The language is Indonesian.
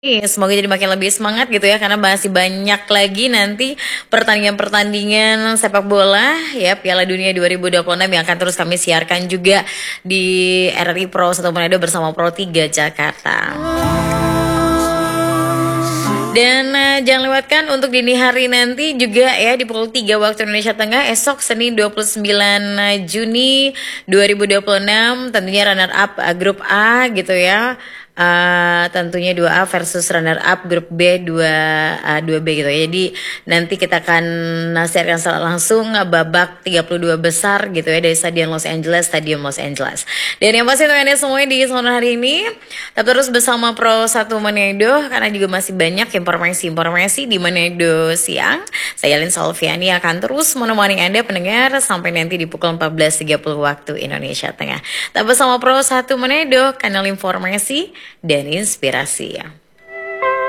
Semoga jadi makin lebih semangat gitu ya, karena masih banyak lagi nanti pertandingan-pertandingan sepak bola ya, Piala Dunia 2026 yang akan terus kami siarkan juga di RRI Pro 1 Manado bersama Pro 3 Jakarta. Dan jangan lewatkan untuk dini hari nanti juga ya, di pukul 3 waktu Indonesia Tengah esok Senin 29 Juni 2026, tentunya runner up grup A gitu ya. Tentunya 2A versus runner up grup B 2B gitu ya. Jadi nanti kita akan siarkan secara langsung babak 32 besar gitu ya, dari Stadion Los Angeles. Dan yang pasti teman-teman semuanya di sore hari ini tetap terus bersama Pro 1 Manado, karena juga masih banyak informasi di Manado siang. Saya Lin Solviani akan terus menemani Anda pendengar sampai nanti di pukul 14.30 waktu Indonesia Tengah. Tetap bersama Pro 1 Manado, kanal informasi dan inspirasi ya.